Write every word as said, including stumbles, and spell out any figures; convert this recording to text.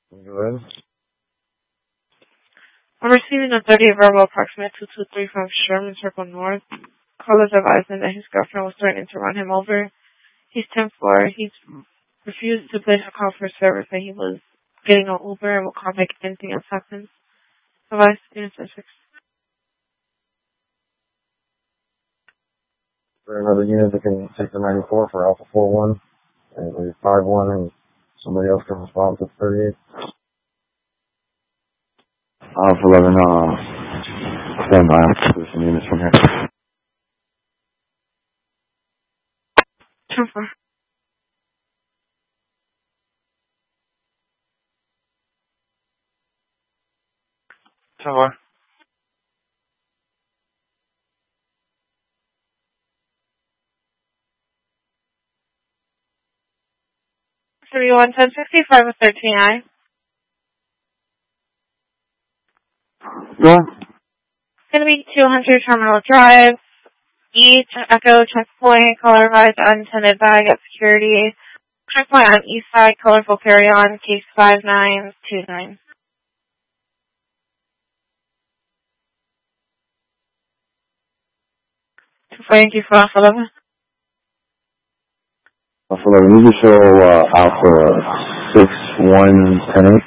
Go ahead. I'm receiving a thirty verbal approximate two two three from Sherman Circle North. Caller advising that his girlfriend was threatening to run him over. He's ten four. He's refused to place a call for service and he was getting an Uber and will call back if anything else happens. Advice, unit six. For another unit that can take the ninety-four for Alpha four one and leave five one and somebody else can respond to thirty-eight. Alpha eleven, uh, stand by. There's some units from here. ten four. ten four. thirty-one ten sixty-five with thirteen I. Go on. It's going to be two hundred Terminal Drive. Each Echo checkpoint, color advised unattended bag at security. Checkpoint on east side, colorful carry-on, case five nine two nine. Thank you for Alpha eleven. Alpha eleven, you can show uh, Alpha six one ten eight.